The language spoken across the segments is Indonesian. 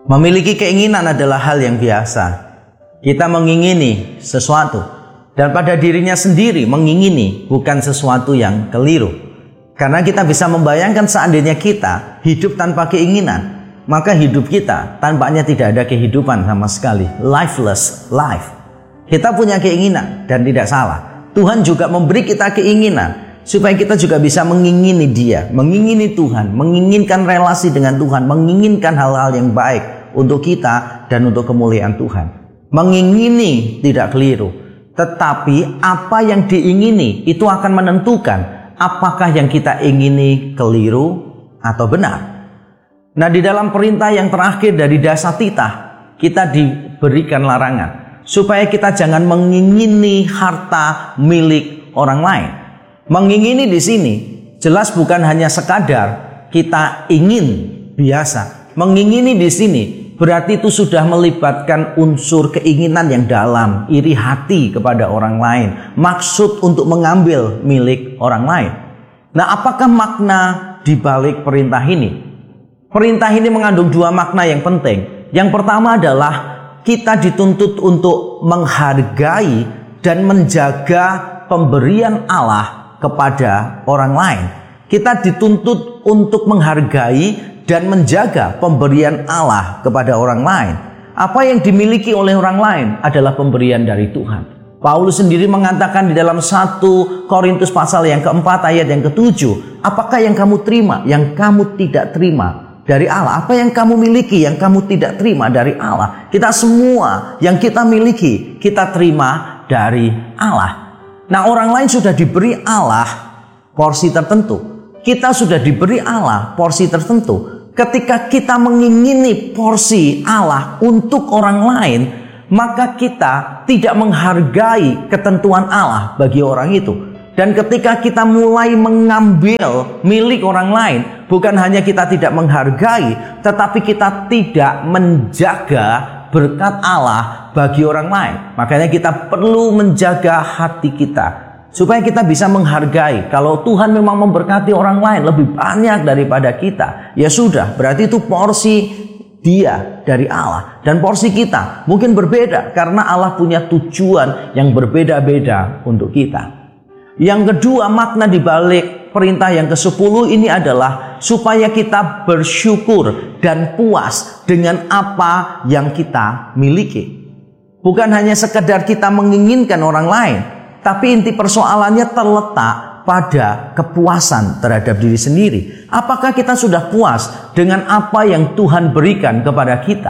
Memiliki keinginan adalah hal yang biasa. Kita mengingini sesuatu, dan pada dirinya sendiri mengingini bukan sesuatu yang keliru. Karena kita bisa membayangkan seandainya kita hidup tanpa keinginan, maka hidup kita tampaknya tidak ada kehidupan sama sekali. Lifeless life. Kita punya keinginan dan tidak salah. Tuhan juga memberi kita keinginan supaya kita juga bisa mengingini Dia, mengingini Tuhan, menginginkan relasi dengan Tuhan, menginginkan hal-hal yang baik untuk kita dan untuk kemuliaan Tuhan. Mengingini tidak keliru, tetapi apa yang diingini itu akan menentukan apakah yang kita ingini keliru atau benar. Nah, di dalam perintah yang terakhir dari Dasatitah, kita diberikan larangan supaya kita jangan mengingini harta milik orang lain. Mengingini di sini jelas bukan hanya sekadar kita ingin biasa. Mengingini di sini berarti itu sudah melibatkan unsur keinginan yang dalam, iri hati kepada orang lain, maksud untuk mengambil milik orang lain. Nah, apakah makna di balik perintah ini? Perintah ini mengandung dua makna yang penting. Yang pertama adalah kita dituntut untuk menghargai dan menjaga pemberian Allah kepada orang lain. Kita dituntut untuk menghargai dan menjaga pemberian Allah kepada orang lain. Apa yang dimiliki oleh orang lain adalah pemberian dari Tuhan. Paulus sendiri mengatakan di dalam 1 Korintus pasal yang keempat ayat yang ke-7, apakah yang kamu terima, yang kamu tidak terima dari Allah? Apa yang kamu miliki, yang kamu tidak terima dari Allah? Kita semua yang kita miliki, kita terima dari Allah. Nah, orang lain sudah diberi Allah porsi tertentu. Kita sudah diberi Allah porsi tertentu. Ketika kita mengingini porsi Allah untuk orang lain, maka kita tidak menghargai ketentuan Allah bagi orang itu. Dan ketika kita mulai mengambil milik orang lain, bukan hanya kita tidak menghargai, tetapi kita tidak menjaga berkat Allah bagi orang lain. Makanya kita perlu menjaga hati kita supaya kita bisa menghargai. Kalau Tuhan memang memberkati orang lain lebih banyak daripada kita, ya sudah, berarti itu porsi Dia dari Allah. Dan porsi kita mungkin berbeda karena Allah punya tujuan yang berbeda-beda untuk kita. Yang kedua, makna di balik perintah yang ke-10 ini adalah supaya kita bersyukur dan puas dengan apa yang kita miliki. Bukan hanya sekedar kita menginginkan orang lain, tapi inti persoalannya terletak pada kepuasan terhadap diri sendiri. Apakah kita sudah puas dengan apa yang Tuhan berikan kepada kita?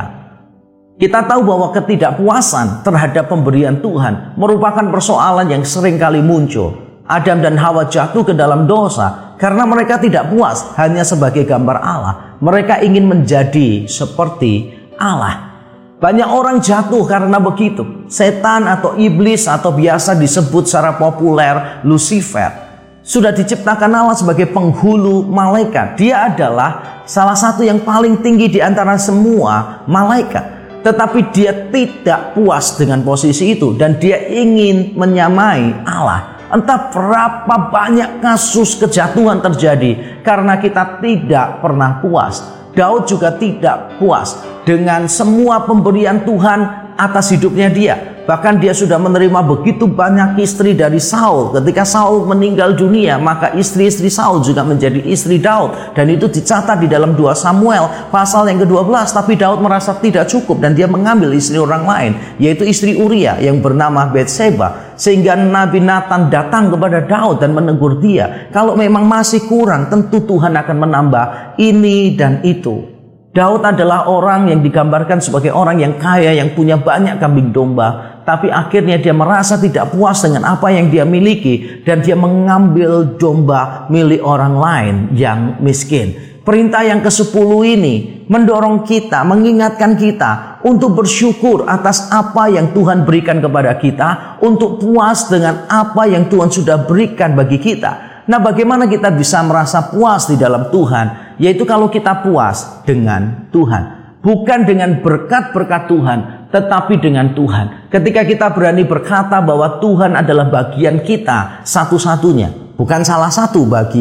Kita tahu bahwa ketidakpuasan terhadap pemberian Tuhan merupakan persoalan yang sering kali muncul. Adam dan Hawa jatuh ke dalam dosa karena mereka tidak puas hanya sebagai gambar Allah. Mereka ingin menjadi seperti Allah. Banyak orang jatuh karena begitu. Setan atau iblis atau biasa disebut secara populer Lucifer sudah diciptakan Allah sebagai penghulu malaikat. Dia adalah salah satu yang paling tinggi di antara semua malaikat. Tetapi dia tidak puas dengan posisi itu dan dia ingin menyamai Allah. Entah berapa banyak kasus kejatuhan terjadi karena kita tidak pernah puas. Daud juga tidak puas dengan semua pemberian Tuhan atas hidupnya dia. Bahkan dia sudah menerima begitu banyak istri dari Saul. Ketika Saul meninggal dunia, maka istri-istri Saul juga menjadi istri Daud. Dan itu dicatat di dalam 2 Samuel pasal yang ke-12. Tapi Daud merasa tidak cukup dan dia mengambil istri orang lain, yaitu istri Uria yang bernama Batseba. Sehingga Nabi Nathan datang kepada Daud dan menegur dia. Kalau memang masih kurang, tentu Tuhan akan menambah ini dan itu. Daud adalah orang yang digambarkan sebagai orang yang kaya, yang punya banyak kambing domba. Tapi akhirnya dia merasa tidak puas dengan apa yang dia miliki. Dan dia mengambil domba milik orang lain yang miskin. Perintah yang ke-10 ini mendorong kita, mengingatkan kita untuk bersyukur atas apa yang Tuhan berikan kepada kita. Untuk puas dengan apa yang Tuhan sudah berikan bagi kita. Nah, bagaimana kita bisa merasa puas di dalam Tuhan? Yaitu kalau kita puas dengan Tuhan. Bukan dengan berkat-berkat Tuhan, tetapi dengan Tuhan. Ketika kita berani berkata bahwa Tuhan adalah bagian kita satu-satunya. Bukan salah satu bagian,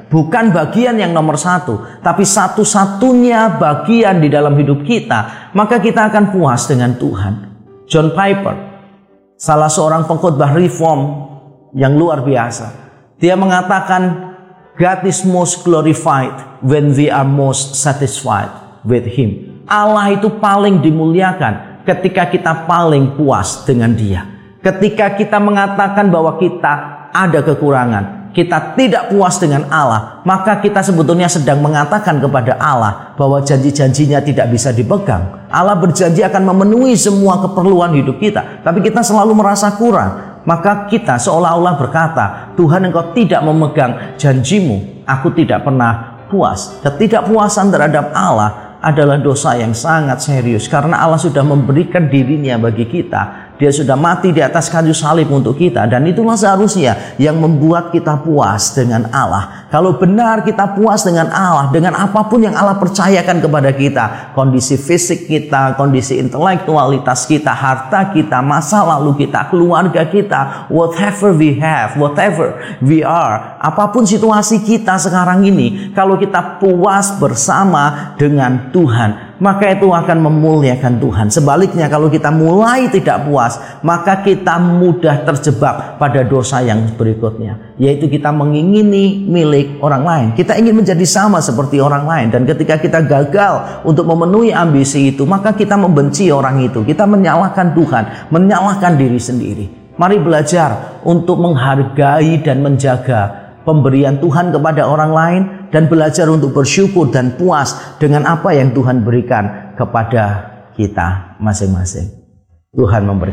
bukan bagian yang nomor satu, tapi satu-satunya bagian di dalam hidup kita, maka kita akan puas dengan Tuhan. John Piper, salah seorang pengkhotbah reform yang luar biasa, dia mengatakan, God is most glorified when we are most satisfied with Him. Allah itu paling dimuliakan ketika kita paling puas dengan Dia. Ketika kita mengatakan bahwa kita ada kekurangan, kita tidak puas dengan Allah, maka kita sebetulnya sedang mengatakan kepada Allah bahwa janji-janjinya tidak bisa dipegang. Allah berjanji akan memenuhi semua keperluan hidup kita, tapi kita selalu merasa kurang. Maka kita seolah-olah berkata, Tuhan, Engkau tidak memegang janjimu, aku tidak pernah puas. Ketidakpuasan terhadap Allah adalah dosa yang sangat serius, karena Allah sudah memberikan dirinya bagi kita. Dia sudah mati di atas kayu salib untuk kita, dan itulah seharusnya yang membuat kita puas dengan Allah. Kalau benar kita puas dengan Allah, dengan apapun yang Allah percayakan kepada kita, kondisi fisik kita, kondisi intelektualitas kita, harta kita, masa lalu kita, keluarga kita, whatever we have, whatever we are, apapun situasi kita sekarang ini, kalau kita puas bersama dengan Tuhan, maka itu akan memuliakan Tuhan. Sebaliknya, kalau kita mulai tidak puas, maka kita mudah terjebak pada dosa yang berikutnya, yaitu kita mengingini milik orang lain. Kita ingin menjadi sama seperti orang lain, dan ketika kita gagal untuk memenuhi ambisi itu, maka kita membenci orang itu. Kita menyalahkan Tuhan, menyalahkan diri sendiri. Mari belajar untuk menghargai dan menjaga pemberian Tuhan kepada orang lain, dan belajar untuk bersyukur dan puas dengan apa yang Tuhan berikan kepada kita masing-masing. Tuhan memberkati.